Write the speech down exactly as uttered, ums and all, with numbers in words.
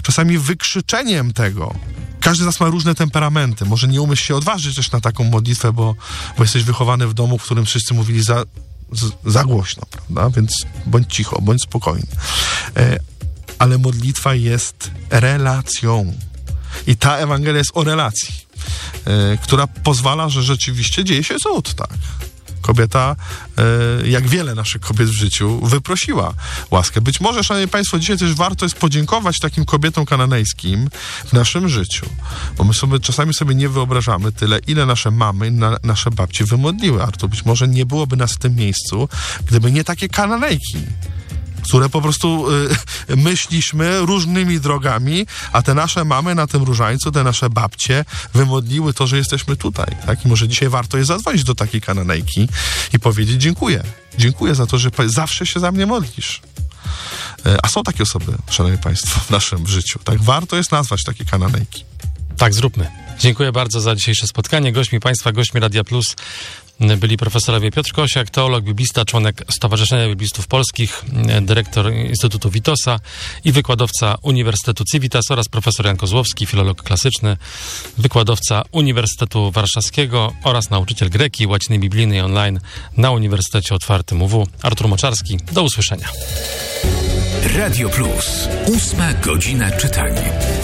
czasami wykrzyczeniem tego. Każdy z nas ma różne temperamenty. Może nie umiesz się odważyć też na taką modlitwę, bo, bo jesteś wychowany w domu, w którym wszyscy mówili za, z, za głośno, prawda? Więc bądź cicho, bądź spokojny. E, ale modlitwa jest relacją. I ta Ewangelia jest o relacji, e, która pozwala, że rzeczywiście dzieje się cud, tak. Kobieta, e, jak wiele naszych kobiet w życiu, wyprosiła łaskę. Być może, szanowni państwo, dzisiaj też warto jest podziękować takim kobietom kananejskim w naszym życiu. Bo my sobie czasami sobie nie wyobrażamy tyle, ile nasze mamy, na, nasze babcie wymodliły. A to być może nie byłoby nas w tym miejscu, gdyby nie takie kananejki, które po prostu y, myśliśmy różnymi drogami, a te nasze mamy na tym różańcu, te nasze babcie wymodliły to, że jesteśmy tutaj. Tak? I może dzisiaj warto jest zadzwonić do takiej kananejki i powiedzieć dziękuję. Dziękuję za to, że zawsze się za mnie modlisz. Y, a są takie osoby, szanowni państwo, w naszym życiu. Tak? Warto jest nazwać takie kananejki. Tak, zróbmy. Dziękuję bardzo za dzisiejsze spotkanie. Gośćmi państwa, gośćmi Radia Plus byli profesorowie Piotr Kosiak, teolog, biblista, członek Stowarzyszenia Biblistów Polskich, dyrektor Instytutu Witosa i wykładowca Uniwersytetu Civitas oraz profesor Jan Kozłowski, filolog klasyczny, wykładowca Uniwersytetu Warszawskiego oraz nauczyciel greki, łaciny biblijnej online na Uniwersytecie Otwartym U W. Artur Moczarski, do usłyszenia. Radio Plus, ósma godzina czytania.